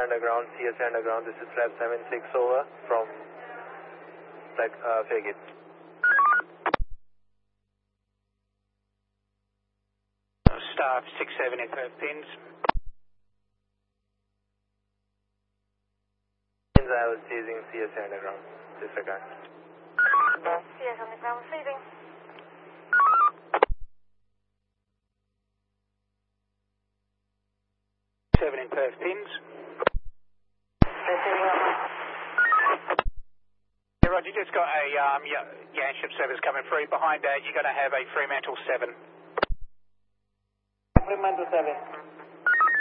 Underground, CSA Underground, this is Lab 76 over from Fairgate. Staff 67 in Perth pins. I was chasing CSA Underground, disregard. CSA Underground receiving. Seven in Perth pins. Receiving over. Yeah, Roger, just got a Yanship service coming through. Behind that, you're going to have a Fremantle 7. Fremantle 7.